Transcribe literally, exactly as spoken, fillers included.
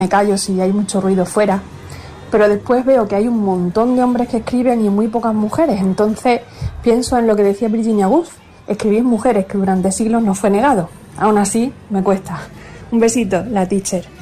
me callo si hay mucho ruido fuera, pero después veo que hay un montón de hombres que escriben y muy pocas mujeres. Entonces pienso en lo que decía Virginia Woolf: escribís mujeres, que durante siglos nos fue negado. Aún así, me cuesta. Un besito, la teacher.